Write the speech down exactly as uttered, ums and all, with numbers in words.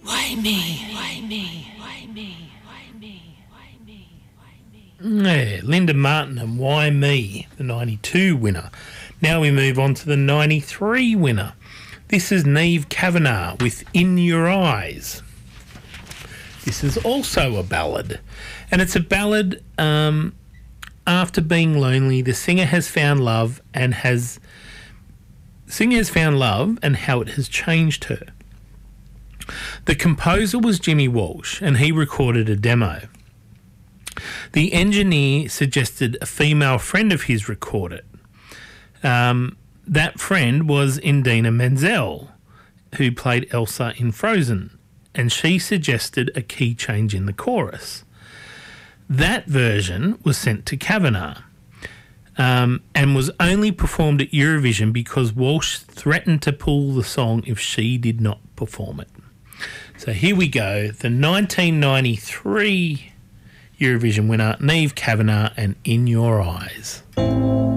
Why me? Why me? Why me? Why me? Why me? Why me? Yeah, Linda Martin and Why Me, the ninety-two winner. Now we move on to the ninety-three winner. This is Niamh Kavanagh with In Your Eyes. This is also a ballad, and it's a ballad um, after being lonely. The singer has found love and has singer has found love and how it has changed her. The composer was Jimmy Walsh, and he recorded a demo. The engineer suggested a female friend of his record it. Um, that friend was Indina Menzel, who played Elsa in Frozen, and she suggested a key change in the chorus. That version was sent to Kavanagh um, and was only performed at Eurovision because Walsh threatened to pull the song if she did not perform it. So here we go, the nineteen ninety-three Eurovision winner, Niamh Kavanagh and In Your Eyes.